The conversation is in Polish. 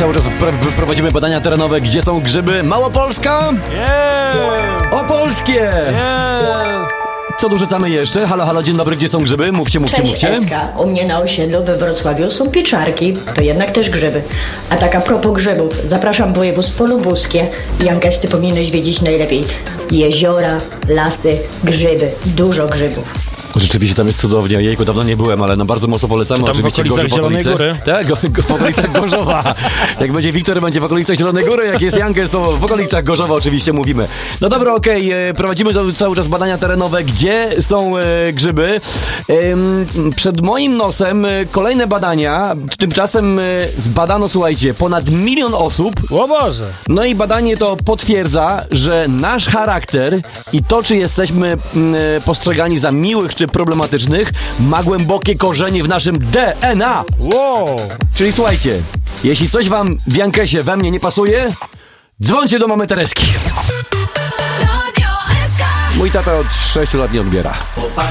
Cały czas prowadzimy badania terenowe. Gdzie są grzyby? Małopolska? Opolskie! Co tu rzucamy jeszcze? Halo, halo, dzień dobry, gdzie są grzyby? Mówcie. Cześć, Eska. U mnie na osiedlu we Wrocławiu są pieczarki. To jednak też grzyby. A tak a propos grzybów, zapraszam województwo lubuskie. Jankes, ty powinieneś wiedzieć najlepiej. Jeziora, lasy, grzyby. Dużo grzybów. Rzeczywiście tam jest cudownie. Jejku, dawno nie byłem, ale bardzo mocno polecamy. Tam oczywiście w okolicach Zielonej Góry. Tak, w okolicach Gorzowa. Jak będzie Wiktor, będzie w okolicach Zielonej Góry. Jak jest Jankes, to w okolicach Gorzowa oczywiście mówimy. No dobra, okej. Prowadzimy cały czas badania terenowe. Gdzie są grzyby? Przed moim nosem kolejne badania. Tymczasem zbadano, słuchajcie, ponad 1 milion osób. O Boże! No i badanie to potwierdza, że nasz charakter i to, czy jesteśmy postrzegani za miłych czy problematycznych, ma głębokie korzenie w naszym DNA. Wow! Czyli słuchajcie, jeśli coś wam w Jankesie we mnie nie pasuje, dzwońcie do mamy Tereski. Mój tata od 6 lat nie odbiera.